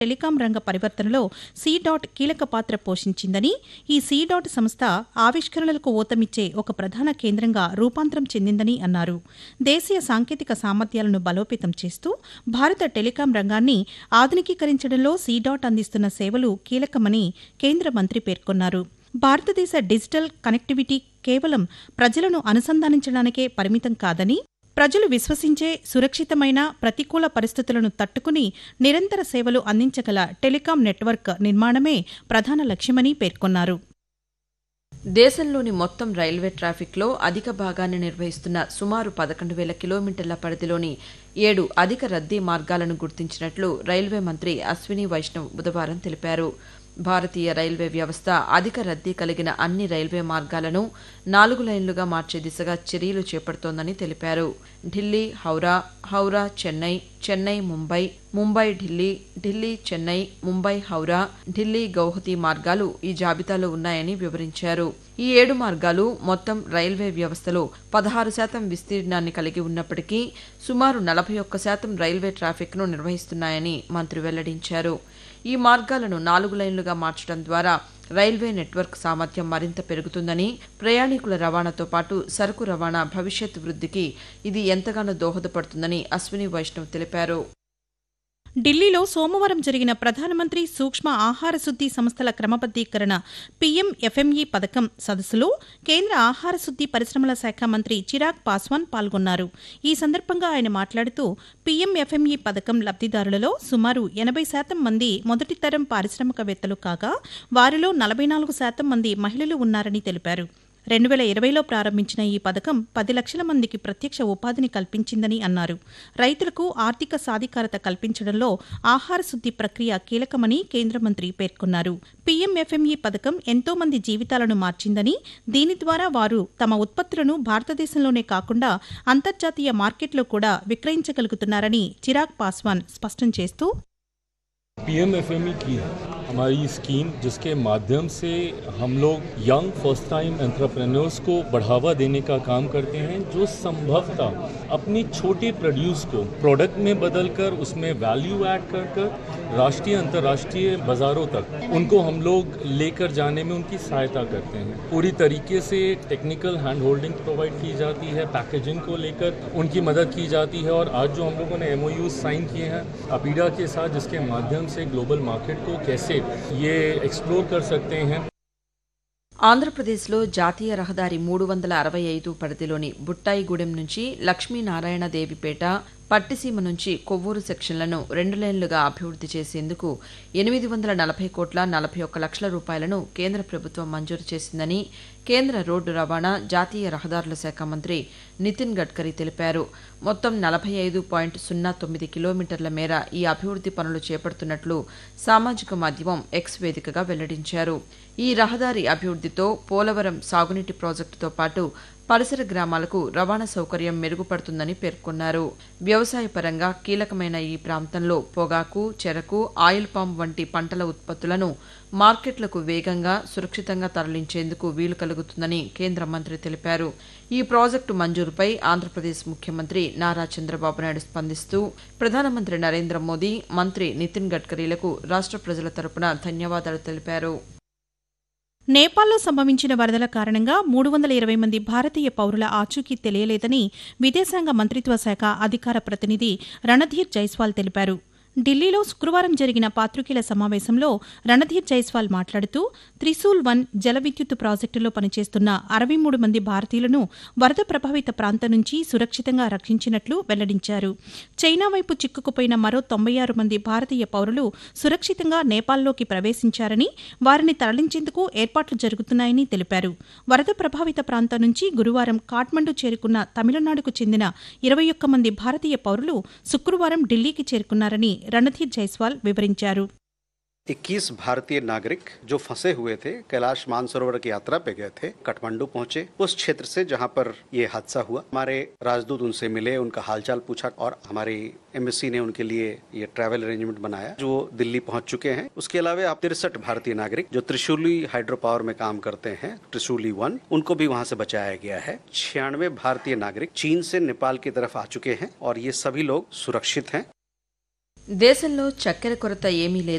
Telecom రంగ పరివర్తనలో సీ.డాట్ కీలక పాత్ర పోషించిందని, ఈ సీ.డాట్ సంస్థ ఆవిష్కరణలకు ఊతమిచ్చే ఒక ప్రధాన కేంద్రంగా రూపాంతరం చెందిందని అన్నారు. దేశీయ సాంకేతిక సామర్థ్యాలను బలోపేతం చేస్తూ భారత టెలికాం రంగాన్ని ఆధునికీకరించడంలో సీ.డాట్ అందిస్తున్న సేవలు కీలకమని కేంద్ర మంత్రి పేర్కొన్నారు. భారతదేశ డిజిటల్ కనెక్టివిటీ కేవలం ప్రజలను అనుసంధానించడానికే పరిమితం కాదని, ప్రజలు విశ్వసించే సురక్షితమైన ప్రతికూల పరిస్థితులను తట్టుకుని నిరంతర సేవలు అందించగల టెలికాం నెట్వర్క్ నిర్మాణమే ప్రధాన లక్ష్యమని పేర్కొన్నారు. దేశంలోని మొత్తం రైల్వే ట్రాఫిక్లో అధిక భాగాన్ని నిర్వహిస్తున్న సుమారు 11,000 కిలోమీటర్ల పరిధిలోని 7 అధిక రద్దీ మార్గాలను గుర్తించినట్లు రైల్వే మంత్రి అశ్విని వైష్ణవ్ బుధవారం తెలిపారు. భారతీయ రైల్వే వ్యవస్థ అధిక రద్దీ కలిగిన అన్ని రైల్వే మార్గాలను 4 లైన్లుగా మార్చే దిశగా చర్యలు చేపడుతోందని తెలిపారు. ఢిల్లీ హౌరా, హౌరా చెన్నై, చెన్నై ముంబై, ముంబై ఢిల్లీ, ఢిల్లీ చెన్నై, ముంబై హౌరా, ఢిల్లీ గౌహతి మార్గాలు ఈ జాబితాలో ఉన్నాయని వివరించారు. ఈ 7 మార్గాలు మొత్తం రైల్వే వ్యవస్థలో 16% విస్తీర్ణాన్ని కలిగి ఉన్నప్పటికీ సుమారు 41% రైల్వే ట్రాఫిక్ను నిర్వహిస్తున్నాయని మంత్రి వెల్లడించారు. ఈ మార్గాలను 4 లైన్లుగా మార్చడం ద్వారా రైల్వే నెట్వర్క్ సామర్థ్యం మరింత పెరుగుతుందని, ప్రయాణికుల రవాణాతో పాటు సరుకు రవాణా భవిష్యత్ వృద్ధికి ఇది ఎంతగానో దోహదపడుతుందని అశ్విని వైష్ణవ్ తెలిపారు. ఢిల్లీలో సోమవారం జరిగిన ప్రధానమంత్రి సూక్ష్మ ఆహార శుద్ది సంస్థల క్రమబద్దీకరణ పీఎంఎఫ్ఎంఈ పథకం సదస్సులో కేంద్ర ఆహార శుద్ది పరిశ్రమల శాఖ మంత్రి చిరాగ్ పాస్వాన్ పాల్గొన్నారు. ఈ సందర్భంగా ఆయన మాట్లాడుతూ పీఎంఎఫ్ఎంఈ పథకం లబ్దిదారులలో సుమారు 80% మంది మొదటి తరం పారిశ్రామికవేత్తలు కాగా వారిలో 44% మంది మహిళలు ఉన్నారని తెలిపారు. 2020లో ప్రారంభించిన ఈ పథకం 10 లక్షల మందికి ప్రత్యక్ష ఉపాధిని కల్పించిందని అన్నారు. రైతులకు ఆర్థిక సాధికారత కల్పించడంలో ఆహార శుద్ది ప్రక్రియ కీలకమని కేంద్ర మంత్రి పేర్కొన్నారు. పీఎంఎఫ్ఎంఈ పథకం ఎంతో మంది జీవితాలను మార్చిందని, దీని ద్వారా వారు తమ ఉత్పత్తులను భారతదేశంలోనే కాకుండా అంతర్జాతీయ మార్కెట్లో కూడా విక్రయించగలుగుతున్నారని చిరాగ్ పాస్వాన్ స్పష్టం చేస్తూ पीएमएफएमई की हमारी स्कीम जिसके माध्यम से हम लोग यंग फर्स्ट टाइम एंटरप्रेन्योर्स को बढ़ावा देने का काम करते हैं, जो संभवतः अपनी छोटे प्रोड्यूस को प्रोडक्ट में बदलकर उसमें वैल्यू ऐड कर कर राष्ट्रीय अंतर्राष्ट्रीय बाज़ारों तक उनको हम लोग लेकर जाने में उनकी सहायता करते हैं. पूरी तरीके से टेक्निकल हैंड होल्डिंग प्रोवाइड की जाती है, पैकेजिंग को लेकर उनकी मदद की जाती है और आज जो हम लोगों ने MOU साइन किए हैं अपीडा के साथ, जिसके माध्यम से ग्लोबल मार्केट को कैसे ये एक्सप्लोर कर सकते हैं. ఆంధ్రప్రదేశ్లో జాతీయ రహదారి 365 పరిధిలోని బుట్టాయిగూడెం నుంచి లక్ష్మీనారాయణదేవిపేట, పట్టిసీమ నుంచి కొవ్వూరు సెక్షన్లను 2 లైన్లుగా అభివృద్ది చేసేందుకు 840,41 లక్షల రూపాయలను కేంద్ర ప్రభుత్వం మంజూరు చేసిందని కేంద్ర రోడ్డు రవాణా, జాతీయ రహదారుల శాఖ మంత్రి నితిన్ గడ్కరీ తెలిపారు. మొత్తం 45.09 కిలోమీటర్ల మేర ఈ అభివృద్ది పనులు చేపడుతున్నట్లు సామాజిక మాధ్యమం ఎక్స్ వేదికగా వెల్లడించారు. ఈ రహదారి అభివృద్దితో పోలవరం సాగునీటి ప్రాజెక్టుతో పాటు పరిసర గ్రామాలకు రవాణా సౌకర్యం మెరుగుపడుతుందని పేర్కొన్నారు. వ్యవసాయ పరంగా కీలకమైన ఈ ప్రాంతంలో పొగాకు, చెరకు, ఆయిల్ పామ్ వంటి పంటల ఉత్పత్తులను మార్కెట్లకు వేగంగా, సురక్షితంగా తరలించేందుకు వీలు కలుగుతుందని కేంద్ర మంత్రి తెలిపారు. ఈ ప్రాజెక్టు మంజూరుపై ఆంధ్రప్రదేశ్ ముఖ్యమంత్రి నారా చంద్రబాబు నాయుడు స్పందిస్తూ ప్రధానమంత్రి నరేంద్ర మోదీ, మంత్రి నితిన్ గడ్కరీలకు రాష్ట్ర ప్రజల తరపున ధన్యవాదాలు తెలిపారు. నేపాల్లో సంభవించిన వరదల కారణంగా 320 మంది భారతీయ పౌరుల ఆచూకీ తెలియలేదని విదేశాంగ మంత్రిత్వ శాఖ అధికార ప్రతినిధి రణధీర్ జైస్వాల్ తెలిపారు. ఢిల్లీలో శుక్రవారం జరిగిన పాత్రికేయుల సమావేశంలో రణధీర్ జైస్వాల్ మాట్లాడుతూ త్రిశూల్-1 జల విద్యుత్ ప్రాజెక్టులో పనిచేస్తున్న 63 మంది భారతీయులను వరద ప్రభావిత ప్రాంతం నుంచి సురక్షితంగా రక్షించినట్లు వెల్లడించారు. చైనా వైపు చిక్కుకుపోయిన మరో 96 మంది భారతీయ పౌరులు సురక్షితంగా నేపాల్లోకి ప్రవేశించారని, వారిని తరలించేందుకు ఏర్పాట్లు జరుగుతున్నాయని తెలిపారు. వరద ప్రభావిత ప్రాంతం నుంచి గురువారం కాఠ్మండు చేరుకున్న తమిళనాడుకు చెందిన 21 మంది భారతీయ పౌరులు శుక్రవారం ఢిల్లీకి చేరుకున్నారని రణధీర్ జైస్వాల్ వివరించారు. 21 भारतीय नागरिक जो फंसे हुए थे, कैलाश मानसरोवर की यात्रा पे गए थे, काठमांडू पहुंचे उस क्षेत्र से जहां पर ये हादसा हुआ. हमारे राजदूत उनसे मिले, उनका हालचाल पूछा और हमारी एम्बेसी ने उनके लिए ये ट्रैवल अरेंजमेंट बनाया, जो दिल्ली पहुंच चुके हैं. उसके अलावा 63 भारतीय नागरिक जो त्रिशूली हाइड्रो पावर में काम करते हैं, त्रिशूली-1, उनको भी वहां से बचाया गया है. 96 भारतीय नागरिक चीन से नेपाल की तरफ आ चुके हैं और ये सभी लोग सुरक्षित हैं. దేశంలో చక్కెర కొరత ఏమీ లేదు.